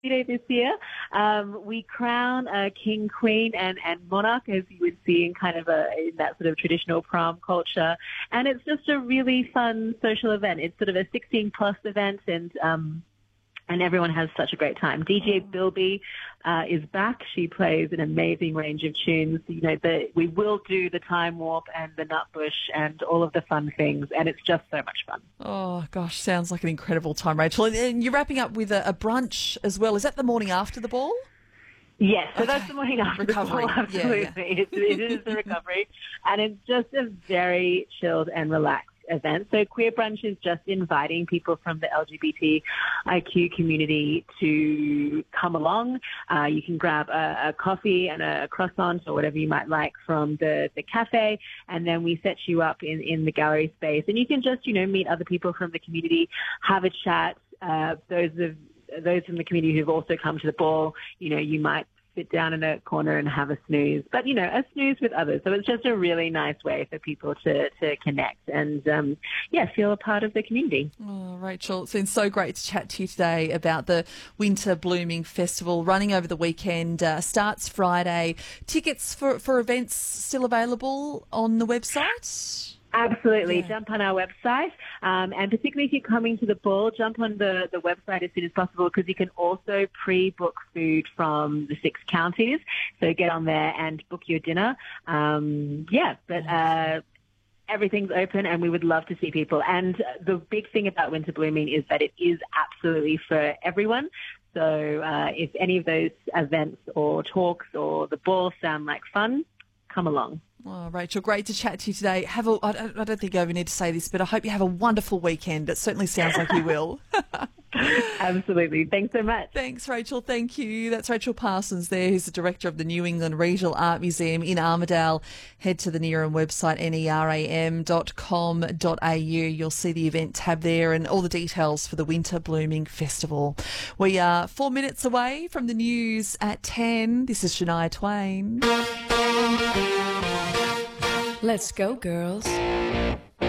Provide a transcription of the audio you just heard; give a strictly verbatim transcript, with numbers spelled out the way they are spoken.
This year, um, we crown a king, queen, and, and monarch, as you would see in kind of a in that sort of traditional prom culture. And it's just a really fun social event. It's sort of a sixteen plus event, and um, and everyone has such a great time. D J Bilby uh, is back. She plays an amazing range of tunes. You know, the, we will do the Time Warp and the Nutbush and all of the fun things, and it's just so much fun. Oh, gosh, sounds like an incredible time, Rachel. And you're wrapping up with a, a brunch as well. Is that the morning after the ball? Yes, so Okay. that's the morning after Recovery. the ball, absolutely. Yeah, It, it is the recovery, and it's just a very chilled and relaxed event. So Queer Brunch is just inviting people from the L G B T I Q community to come along. Uh, you can grab a, a coffee and a croissant or whatever you might like from the, the cafe, and then we set you up in, in the gallery space. And you can just, you know, meet other people from the community, have a chat. Uh, those of those in the community who've also come to the ball, you know, you might sit down in a corner and have a snooze, but, you know, a snooze with others. So it's just a really nice way for people to, to connect and, um, yeah, feel a part of the community. Oh, Rachel, it's been so great to chat to you today about the Winter Blooming Festival running over the weekend. Uh, starts Friday. Tickets for, for events still available on the website? Absolutely. Yeah. Jump on our website. Um, and particularly if you're coming to the ball, jump on the, the website as soon as possible, because you can also pre-book food from the six counties. So get on there and book your dinner. Um, yeah, but uh, everything's open and we would love to see people. And the big thing about Winter Blooming is that it is absolutely for everyone. So uh, if any of those events or talks or the ball sound like fun, come along. Oh, Rachel, great to chat to you today. Have a, I don't, I don't think I even need to say this, but I hope you have a wonderful weekend. It certainly sounds like you will. Absolutely. Thanks so much. Thanks, Rachel. Thank you. That's Rachel Parsons there, who's the director of the New England Regional Art Museum in Armidale. Head to the Neram website, neram dot com dot a u. You'll see the event tab there and all the details for the Winter Blooming Festival. We are four minutes away from the news at ten. This is Shania Twain. Let's go, girls.